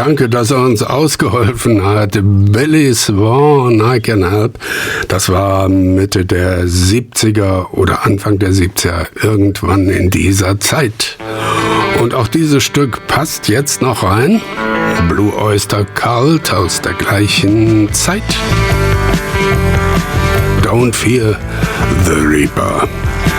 danke, dass er uns ausgeholfen hat. Billy Swan, I Can Help. Das war Mitte der 70er oder Anfang der 70er, irgendwann in dieser Zeit. Und auch dieses Stück passt jetzt noch rein. Blue Oyster Cult aus der gleichen Zeit. Don't Fear the Reaper.